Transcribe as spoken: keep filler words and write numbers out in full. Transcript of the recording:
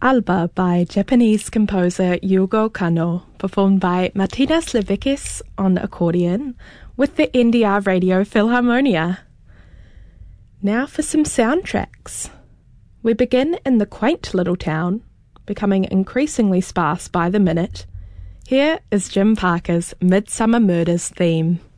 Alba by Japanese composer Yugo Kanno, performed by Martina Slavikis on accordion with the N D R Radio Philharmonia. Now for some soundtracks. We begin in the quaint little town, becoming increasingly sparse by the minute. Here is Jim Parker's Midsummer Murders theme.